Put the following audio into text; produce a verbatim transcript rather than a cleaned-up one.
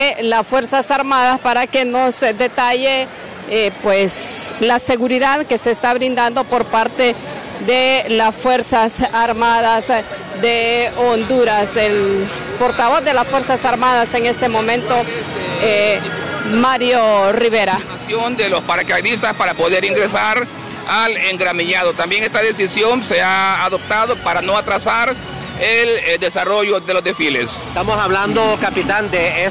las Fuerzas Armadas para que nos detalle eh, pues la seguridad que se está brindando por parte de las Fuerzas Armadas de Honduras. El portavoz de las Fuerzas Armadas en este momento, eh, Mario Rivera. De los paracaidistas para poder ingresar al engramillado. También esta decisión se ha adoptado para no atrasar el, el desarrollo de los desfiles. Estamos hablando, capitán, de